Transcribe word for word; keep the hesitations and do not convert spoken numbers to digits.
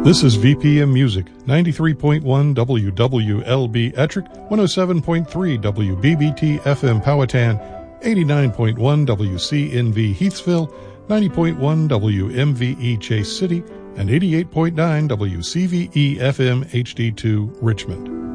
This is V P M Music, ninety-three point one W W L B Ettrick, one oh seven point three W B B T F M Powhatan, eighty-nine point one W C N V Heathsville, ninety point one W M V E Chase City, and eighty-eight point nine W C V E F M H D two Richmond.